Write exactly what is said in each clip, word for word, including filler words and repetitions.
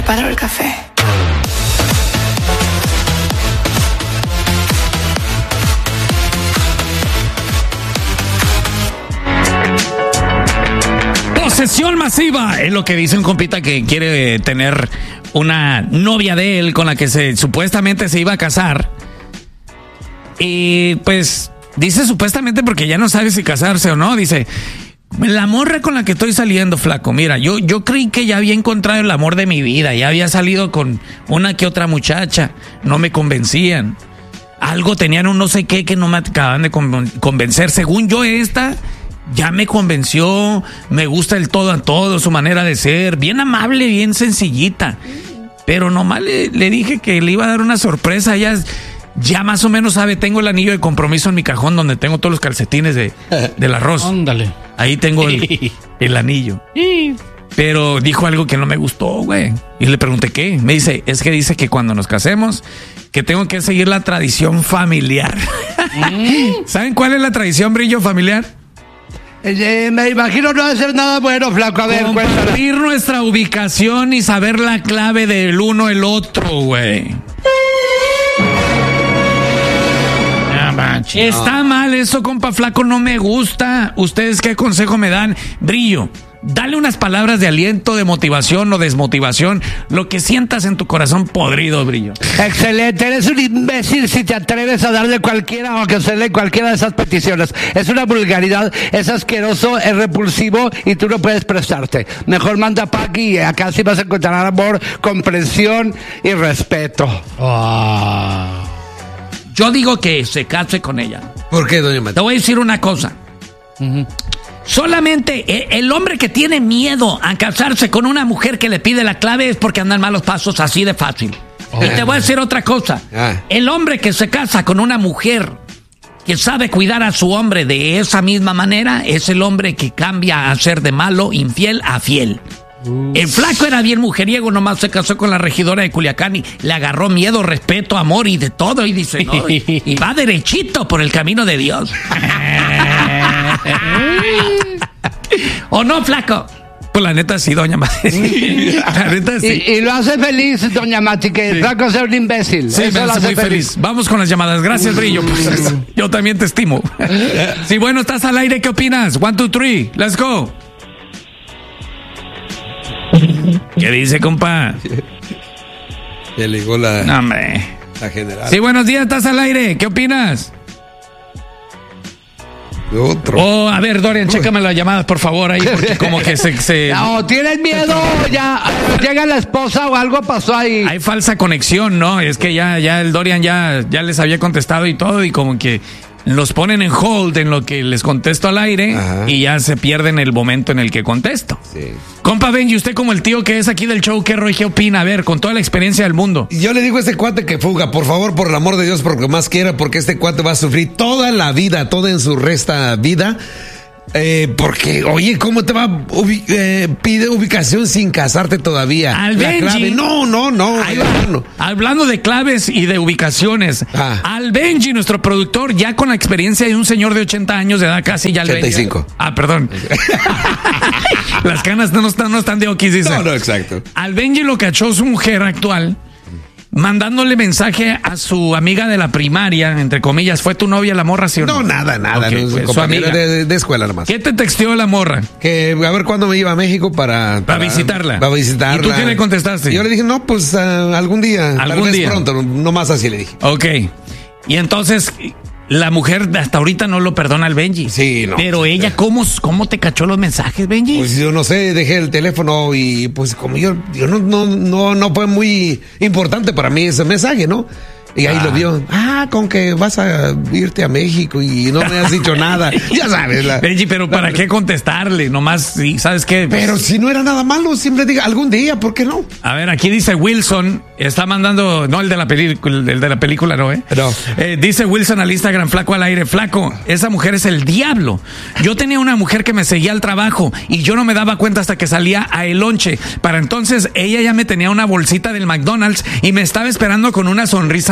preparo el café. Posesión masiva es lo que dice un compita que quiere tener una novia de él con la que se supuestamente se iba a casar. Y pues dice supuestamente porque ya no sabe si casarse o no. Dice, la morra con la que estoy saliendo, flaco, mira, yo, yo creí que ya había encontrado el amor de mi vida. Ya había salido con una que otra muchacha. No me convencían. Algo tenían un no sé qué que no me acaban de convencer. Según yo, esta ya me convenció. Me gusta el todo a todo, su manera de ser. Bien amable, bien sencillita. Pero nomás le, le dije que le iba a dar una sorpresa. Ella ya más o menos sabe, tengo el anillo de compromiso en mi cajón donde tengo todos los calcetines de, del arroz. Ándale. Ahí tengo el, el anillo. Pero dijo algo que no me gustó, güey. Y le pregunté qué. Me dice, es que dice que cuando nos casemos, que tengo que seguir la tradición familiar. ¿Saben cuál es la tradición, Brillo, familiar? Eh, me imagino no debe ser nada bueno, flaco. A ver, compartir nuestra ubicación y saber la clave del uno el otro, güey. Está mal eso, compa flaco, no me gusta. ¿Ustedes qué consejo me dan? Brillo, dale unas palabras de aliento, de motivación o desmotivación, lo que sientas en tu corazón podrido, Brillo. Excelente, eres un imbécil si te atreves a darle cualquiera o que hacerle cualquiera de esas peticiones. Es una vulgaridad, es asqueroso, es repulsivo y tú no puedes prestarte. Mejor manda Paqui y acá sí vas a encontrar amor, comprensión y respeto. Oh. Yo digo que se case con ella. ¿Por qué, doña Mati? Te voy a decir una cosa. Uh-huh. Solamente el hombre que tiene miedo a casarse con una mujer que le pide la clave es porque andan malos pasos, así de fácil. Oh. Y te voy a decir otra cosa. Ah. El hombre que se casa con una mujer que sabe cuidar a su hombre de esa misma manera es el hombre que cambia a ser de malo, infiel a fiel. Uh. El flaco era bien mujeriego, nomás se casó con la regidora de Culiacán y le agarró miedo, respeto, amor y de todo. Y dice, no, y, y va derechito por el camino de Dios. ¿O no, flaco? Pues la neta sí, doña Mati. La neta sí. Y, y lo hace feliz, doña Mati, que el sí. flaco sea un imbécil. Sí, eso me hace muy feliz. feliz. Vamos con las llamadas. Gracias, Brillo. Pues, yo también te estimo. Sí, bueno, estás al aire. ¿Qué opinas? One, two, three. Let's go. ¿Qué dice, compa? Ya le digo la, no, hombre. la general. Sí, buenos días, estás al aire. ¿Qué opinas? Otro. Oh, a ver, Dorian, chécame las llamadas, por favor, ahí, porque como que se... se... No, tienes miedo, ya llega la esposa o algo pasó ahí. Hay falsa conexión, ¿no? Es que ya, ya el Dorian ya, ya les había contestado y todo, y como que los ponen en hold en lo que les contesto al aire. Ajá. Y ya se pierden el momento en el que contesto. Sí. Compa Benji, usted como el tío que es aquí del show, ¿qué Roy, qué opina? A ver, con toda la experiencia del mundo. Yo le digo a este cuate que fuga, por favor, por el amor de Dios, porque más quiera, porque este cuate va a sufrir toda la vida, toda en su resta vida. Eh, porque, oye, ¿cómo te va a ubi- eh, pide ubicación sin casarte todavía? Al la Benji, clave. No, no, no, ahí va. no. Hablando de claves y de ubicaciones, ah. Al Benji, nuestro productor, ya con la experiencia de un señor de ochenta años de edad casi, ya ochenta y cinco. Le... Ah, perdón. Las canas no están, no están de oquis, dice. No, no, exacto. Al Benji lo cachó su mujer actual, mandándole mensaje a su amiga de la primaria, entre comillas. ¿Fue tu novia la morra, sí o no? No, nada, nada. Okay, no, pues, su amiga de, de escuela nomás. ¿Qué te texteó la morra? Que a ver cuándo me iba a México para... Para, para visitarla. Para visitarla. ¿Y tú qué le contestaste? Yo le dije, no, pues uh, algún día. ¿Algún tal vez día? Pronto, no más así le dije. Ok. Y entonces... La mujer hasta ahorita no lo perdona al Benji. Sí, no. Pero ella, ¿cómo, cómo te cachó los mensajes, Benji? Pues yo no sé, dejé el teléfono y pues como yo, yo no, no, no, no fue muy importante para mí ese mensaje, ¿no? Y ahí ah. lo vio. Ah, con que vas a irte a México y no me has dicho nada. Ya sabes. La, Benji, pero ¿para la, qué contestarle? Nomás, ¿sabes qué? Pero si no era nada malo, siempre diga algún día, ¿por qué no? A ver, aquí dice Wilson, está mandando, no el de la película, el de la película no, ¿eh? No. Eh, dice Wilson al Instagram, flaco al aire, flaco, esa mujer es el diablo. Yo tenía una mujer que me seguía al trabajo y yo no me daba cuenta hasta que salía a el lonche. Para entonces, ella ya me tenía una bolsita del McDonald's y me estaba esperando con una sonrisa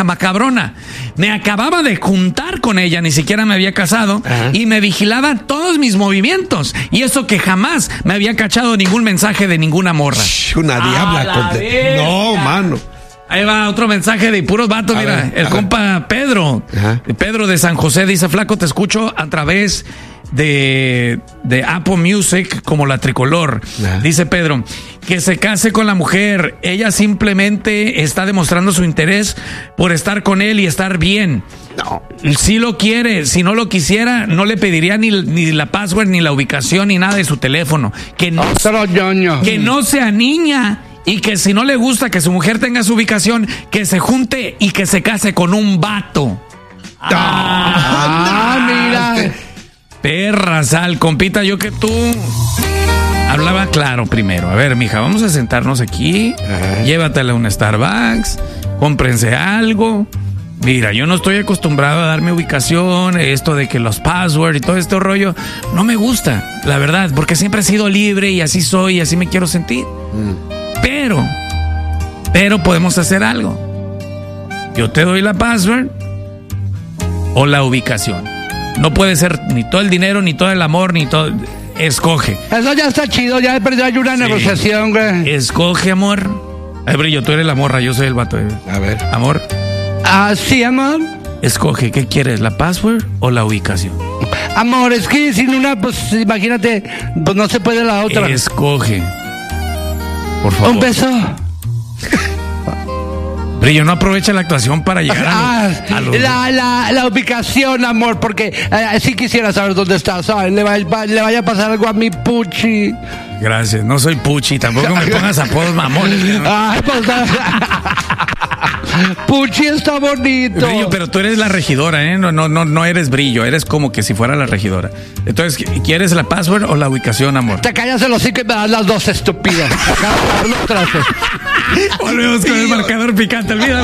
macabrona. Me acababa de juntar con ella, ni siquiera me había casado, ajá, y me vigilaba todos mis movimientos. Y eso que jamás me había cachado ningún mensaje de ninguna morra. Shh, una diabla. Conte- no, mano. Ahí va otro mensaje de puros vatos, a mira, ver, el compa ver. Pedro, ajá, Pedro de San José dice, flaco, te escucho a través de, de Apple Music como La Tricolor. Ajá. Dice Pedro, que se case con la mujer, ella simplemente está demostrando su interés por estar con él y estar bien. No. Si lo quiere, si no lo quisiera, no le pediría ni, ni la password, ni la ubicación, ni nada de su teléfono. Que no, que no sea niña. Y que si no le gusta que su mujer tenga su ubicación, que se junte y que se case con un vato. Ah, ah mira. Perra, sal, compita, yo que tú. Hablaba claro primero. A ver, mija, vamos a sentarnos aquí. Ajá. Llévatela a un Starbucks. Cómprense algo. Mira, yo no estoy acostumbrado a darme ubicación, esto de que los passwords y todo este rollo, no me gusta, la verdad, porque siempre he sido libre y así soy y así me quiero sentir. Mm. Pero, pero podemos hacer algo. Yo te doy la password o la ubicación. No puede ser ni todo el dinero, ni todo el amor, ni todo... Escoge. Eso ya está chido, ya hay una sí. negociación, güey. Escoge, amor. Ay, Brillo, tú eres la morra, yo soy el vato. A ver. Amor. Ah, sí, amor. Escoge, ¿qué quieres? ¿La password o la ubicación? Amor, es que sin una, pues imagínate, pues no se puede la otra. Escoge. Por favor. Un beso. Brillo, no aprovecha la actuación para llegar ah, a, los, a los... La, la, la ubicación, amor, porque eh, sí quisiera saber dónde estás. ¿Sabes? Le, va, le vaya a pasar algo a mi Puchi. Gracias, no soy Puchi, tampoco me pongas apodos mamones. ¿No? Ay, pues, Puchi está bonito. Brillo, pero tú eres la regidora, ¿eh? No, no, no, no eres Brillo, eres como que si fuera la regidora. Entonces, ¿quieres la password o la ubicación, amor? Te callas el hocico y me das las dos, estúpidas. Acá los trastes. Volvemos con el marcador picante, olvídalo.